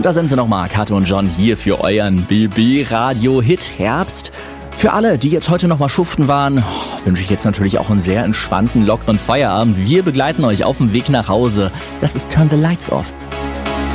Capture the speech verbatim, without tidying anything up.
Und da sind sie nochmal, Kato und John hier für euren B B-Radio-Hit Herbst. Für alle, die jetzt heute nochmal schuften waren, wünsche ich jetzt natürlich auch einen sehr entspannten, lockeren Feierabend. Wir begleiten euch auf dem Weg nach Hause. Das ist Turn the Lights Off.